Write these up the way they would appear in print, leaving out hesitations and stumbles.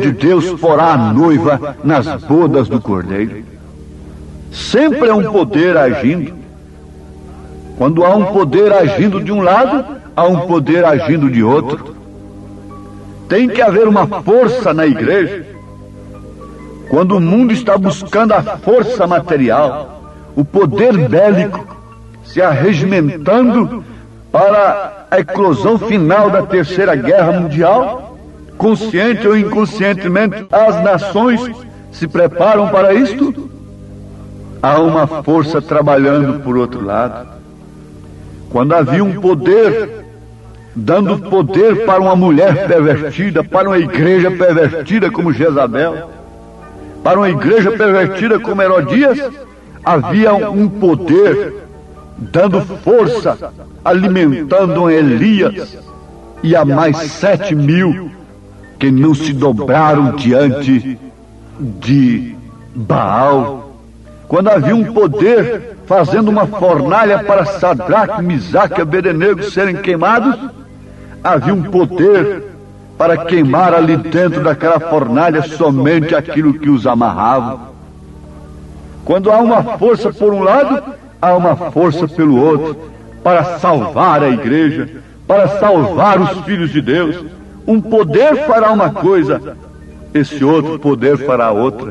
de Deus porá a noiva nas bodas do Cordeiro. Sempre é um poder agindo. Quando há um poder agindo de um lado, há um poder agindo de outro. Tem que haver uma força na igreja. Quando o mundo está buscando a força material, o poder bélico, se arregimentando para a eclosão final da Terceira Guerra Mundial, consciente ou inconscientemente, as nações se preparam para isto. Há uma força trabalhando por outro lado. Quando havia um poder, dando poder para uma mulher pervertida, para uma igreja pervertida como Jezabel, para uma igreja pervertida como Herodias, havia um poder dando força, alimentando Elias e a mais 7.000 que não se dobraram diante de Baal. Quando havia um poder fazendo uma fornalha para Sadraque, Misaque e Abednego serem queimados, havia um poder para queimar ali dentro daquela fornalha somente aquilo que os amarrava. Quando há uma força por um lado, há uma força pelo outro, para salvar a igreja, para salvar os filhos de Deus. Um poder fará uma coisa, esse outro poder fará outra.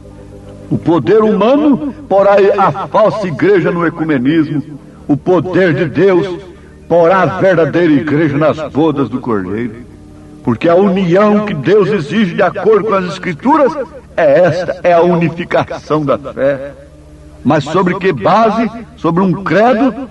O poder humano porá a falsa igreja no ecumenismo. O poder de Deus porá a verdadeira igreja nas bodas do Cordeiro. Porque a união que Deus exige de acordo com as Escrituras é esta, é a unificação da fé. Mas sobre que base? Sobre um credo?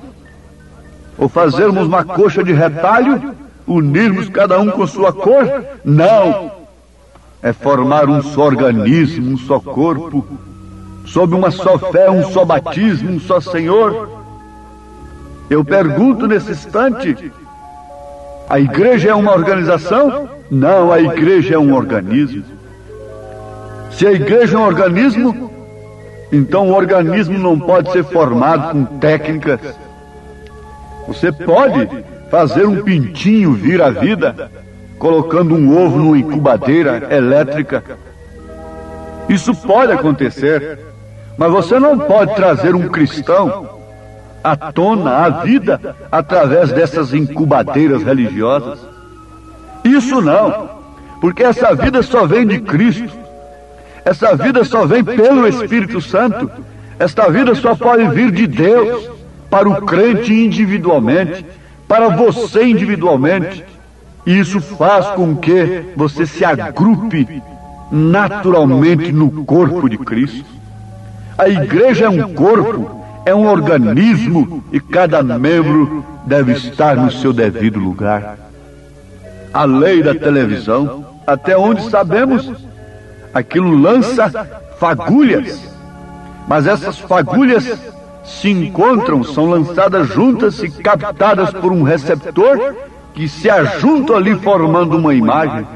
Ou fazermos uma coxa de retalho? Unirmos cada um com sua cor? Não! É formar um só organismo, um só corpo, sob uma só fé, um só batismo, um só Senhor. Eu pergunto nesse instante, a igreja é uma organização? Não, a igreja é um organismo. Se a igreja é um organismo, então o organismo não pode ser formado com técnicas. Você pode fazer um pintinho vir à vida, colocando um ovo numa incubadeira elétrica. Isso pode acontecer, mas você não pode trazer um cristão à tona, à vida, através dessas incubadeiras religiosas. Isso não, porque essa vida só vem de Cristo. Essa vida só vem pelo Espírito Santo. Esta vida só pode vir de Deus, para o crente individualmente, para você individualmente. E isso faz com que você se agrupe naturalmente no corpo de Cristo. A igreja é um corpo, é um organismo, e cada membro deve estar no seu devido lugar. A lei da televisão, até onde sabemos, aquilo lança fagulhas, mas essas fagulhas se encontram, são lançadas juntas e captadas por um receptor que se ajuntam ali formando uma imagem.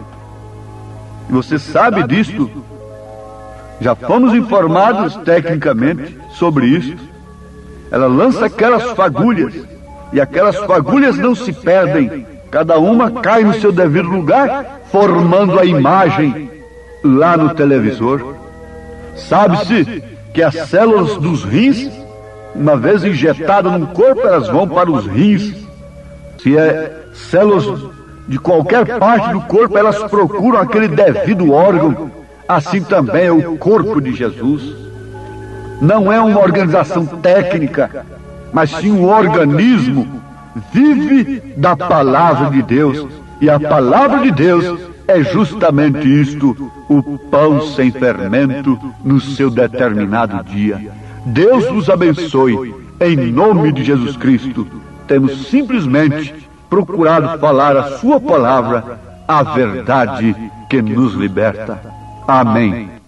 E você sabe disto. Já fomos informados tecnicamente sobre isso. Ela lança aquelas fagulhas, e aquelas fagulhas não se perdem. Cada uma cai no seu devido lugar, formando a imagem lá no televisor. Sabe-se que as células dos rins, uma vez injetadas no corpo, elas vão para os rins. Se é células de qualquer parte do corpo, elas procuram aquele devido órgão. Assim também é o corpo de Jesus. Não é uma organização técnica, mas sim um organismo. Vive da palavra de Deus. E a palavra de Deus é justamente isto, o pão sem fermento no seu determinado dia. Deus vos abençoe, em nome de Jesus Cristo. Temos simplesmente procurado falar a sua palavra, a verdade que nos liberta. Amém.